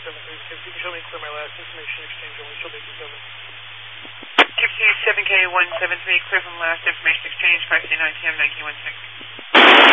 If you can show me clear my last information exchange, only show me the 7. Gypsy 7K173, clear from last information exchange, 539 TM 1916.